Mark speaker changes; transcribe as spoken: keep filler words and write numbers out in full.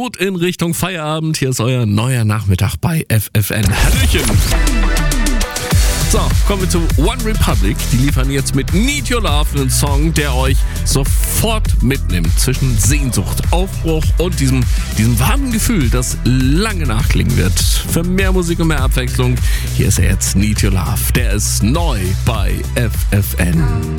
Speaker 1: gut in Richtung Feierabend. Hier ist euer neuer Nachmittag bei F F N. Hallöchen! So, kommen wir zu One Republic. Die liefern jetzt mit Need Your Love einen Song, der euch sofort mitnimmt zwischen Sehnsucht, Aufbruch und diesem, diesem warmen Gefühl, das lange nachklingen wird. Für mehr Musik und mehr Abwechslung, hier ist er jetzt, Need Your Love. Der ist neu bei F F N.